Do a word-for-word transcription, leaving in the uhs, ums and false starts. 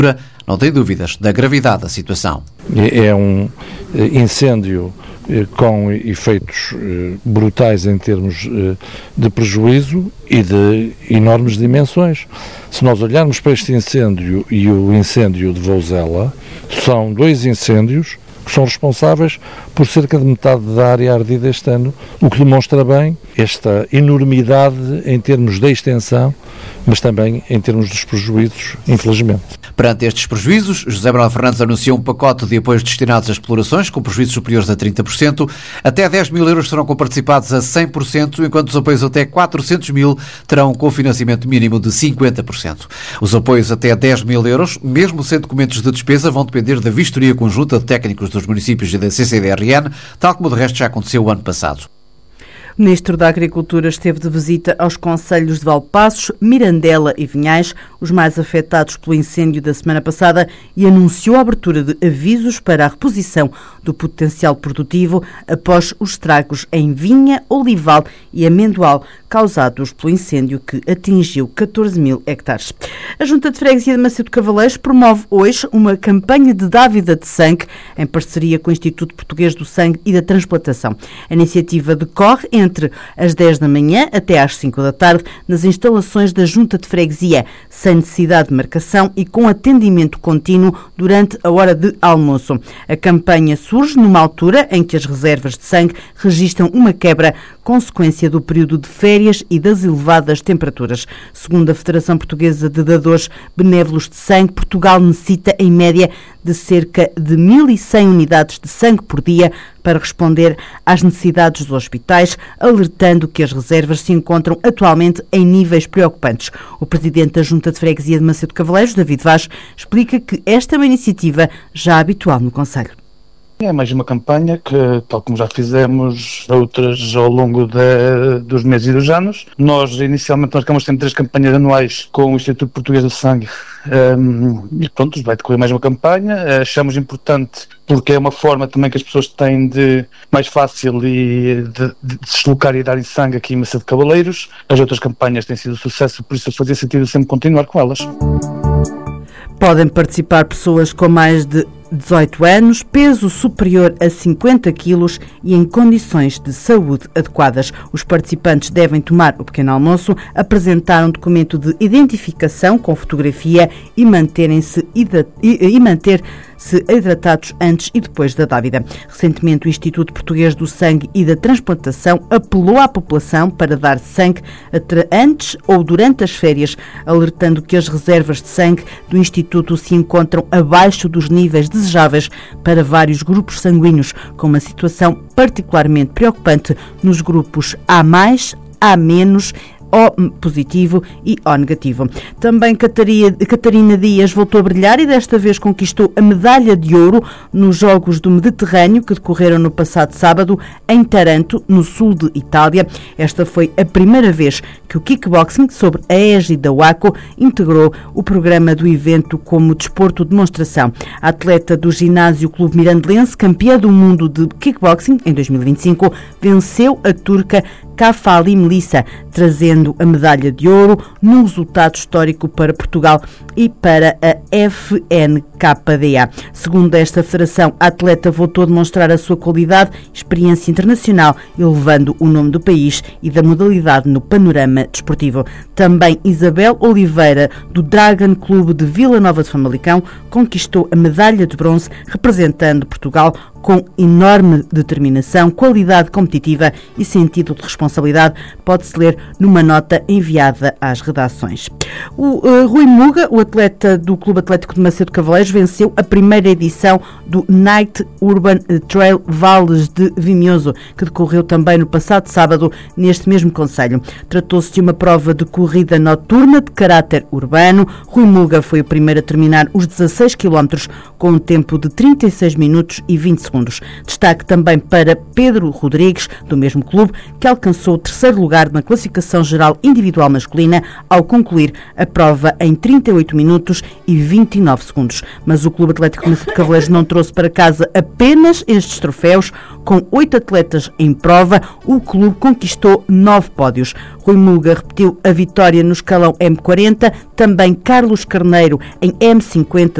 Não tem dúvidas da gravidade da situação. É um incêndio com efeitos brutais em termos de prejuízo e de enormes dimensões. Se nós olharmos para este incêndio e o incêndio de Vouzela, são dois incêndios que são responsáveis por cerca de metade da área ardida este ano, o que demonstra bem esta enormidade em termos da extensão, mas também em termos dos prejuízos, infelizmente. Perante estes prejuízos, José Manuel Fernandes anunciou um pacote de apoios destinados às explorações com prejuízos superiores a trinta por cento. Até dez mil euros serão comparticipados a cem por cento, enquanto os apoios até quatrocentos mil terão cofinanciamento mínimo de cinquenta por cento. Os apoios até dez mil euros, mesmo sem documentos de despesa, vão depender da vistoria conjunta de técnicos dos municípios e da C C D R N, tal como de resto já aconteceu o ano passado. O Ministro da Agricultura esteve de visita aos concelhos de Valpaços, Mirandela e Vinhais, os mais afetados pelo incêndio da semana passada, e anunciou a abertura de avisos para a reposição do potencial produtivo após os estragos em vinha, olival e amendoal causados pelo incêndio que atingiu catorze mil hectares. A Junta de Freguesia de Macedo Cavaleiros promove hoje uma campanha de dávida de sangue em parceria com o Instituto Português do Sangue e da Transplantação. A iniciativa decorre entre as dez da manhã até às cinco da tarde nas instalações da Junta de Freguesia, sem necessidade de marcação e com atendimento contínuo durante a hora de almoço. A campanha surge numa altura em que as reservas de sangue registram uma quebra consequência do período de férias e das elevadas temperaturas. Segundo a Federação Portuguesa de Dadores Benévolos de Sangue, Portugal necessita, em média, de cerca de mil e cem unidades de sangue por dia para responder às necessidades dos hospitais, alertando que as reservas se encontram atualmente em níveis preocupantes. O presidente da Junta de Freguesia de Macedo Cavaleiros, David Vaz, explica que esta é uma iniciativa já habitual no concelho. É mais uma campanha que, tal como já fizemos outras ao longo de, dos meses e dos anos, nós inicialmente marcamos sempre três campanhas anuais com o Instituto Português do Sangue um, e pronto, vai decorrer mais uma campanha. Achamos importante porque é uma forma também que as pessoas têm de mais fácil e de, de, de se deslocar e darem sangue aqui em Macedo Cavaleiros. As outras campanhas têm sido sucesso, por isso fazia sentido sempre continuar com elas. Podem participar pessoas com mais de dezoito anos, peso superior a cinquenta quilos e em condições de saúde adequadas. Os participantes devem tomar o pequeno almoço, apresentar um documento de identificação com fotografia e manterem-se e manter-se hidratados antes e depois da dávida. Recentemente, o Instituto Português do Sangue e da Transplantação apelou à população para dar sangue antes ou durante as férias, alertando que as reservas de sangue do Instituto se encontram abaixo dos níveis desejáveis para vários grupos sanguíneos, com uma situação particularmente preocupante nos grupos A mais, A menos, O positivo e O negativo. Também Catarina Dias voltou a brilhar e desta vez conquistou a medalha de ouro nos Jogos do Mediterrâneo que decorreram no passado sábado em Taranto, no sul de Itália. Esta foi a primeira vez que o kickboxing, sob a égide da UACO, integrou o programa do evento como desporto de demonstração. A atleta do Ginásio Clube Mirandelense, campeã do mundo de kickboxing em dois mil e vinte e cinco, venceu a turca Kafali Melissa, trazendo a medalha de ouro num resultado histórico para Portugal e para a F N K D A. Segundo esta federação, a atleta voltou a demonstrar a sua qualidade, experiência internacional, elevando o nome do país e da modalidade no panorama desportivo. Também Isabel Oliveira, do Dragon Clube de Vila Nova de Famalicão, conquistou a medalha de bronze, representando Portugal com enorme determinação, qualidade competitiva e sentido de responsabilidade, pode-se ler numa nota enviada às redações. O uh, Rui Muga, o atleta do Clube Atlético de Macedo Cavaleiros, venceu a primeira edição do Night Urban Trail Vales de Vimioso, que decorreu também no passado sábado neste mesmo concelho. Tratou-se de uma prova de corrida noturna de caráter urbano. Rui Muga foi o primeiro a terminar os dezasseis quilómetros com um tempo de trinta e seis minutos e vinte segundos. segundos. Destaque também para Pedro Rodrigues, do mesmo clube, que alcançou o terceiro lugar na classificação geral individual masculina ao concluir a prova em trinta e oito minutos e vinte e nove segundos. Mas o Clube Atlético Macedo de Cavaleiros não trouxe para casa apenas estes troféus. Com oito atletas em prova, o clube conquistou nove pódios. Rui Muga repetiu a vitória no escalão M quarenta, também Carlos Carneiro em M cinquenta